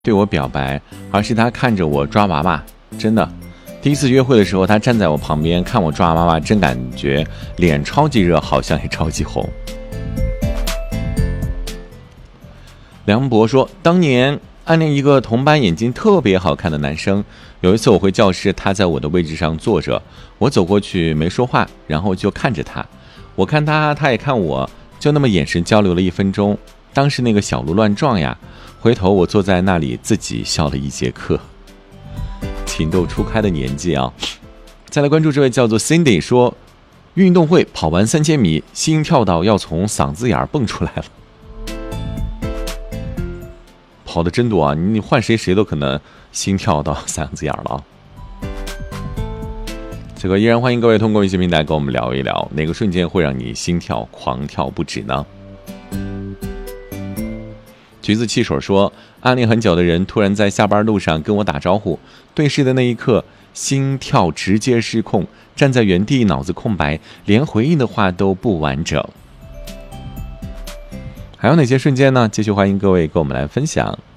对我表白，而是他看着我抓娃娃。真的，第一次约会的时候，他站在我旁边看我抓娃娃，真感觉脸超级热，好像也超级红。梁博说，当年暗恋一个同班眼睛特别好看的男生，有一次我回教室，他在我的位置上坐着，我走过去没说话，然后就看着他，我看他，他也看我，就那么眼神交流了1分钟。当时那个小鹿乱撞呀，回头我坐在那里自己笑了1节课。情窦初开的年纪啊。再来关注这位叫做 Cindy 说，运动会跑完3000米，心跳到要从嗓子眼蹦出来了。跑的真多啊，你换谁都可能心跳到嗓子眼了啊。这个依然欢迎各位通过微信平台跟我们聊一聊，哪个瞬间会让你心跳狂跳不止呢？橘子汽水说，暗恋很久的人突然在下班路上跟我打招呼，对视的那一刻，心跳直接失控，站在原地脑子空白，连回应的话都不完整。还有哪些瞬间呢？继续欢迎各位跟我们来分享。